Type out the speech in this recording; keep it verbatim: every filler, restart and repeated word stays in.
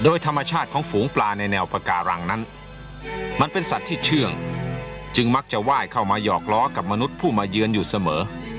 โดยธรรมชาติของฝูงปลาในแนวปะการังนั้นมันเป็นสัตว์ที่เชื่องจึงมักจะว่ายเข้ามาหยอกล้อกับมนุษย์ผู้มาเยือนอยู่เสมอ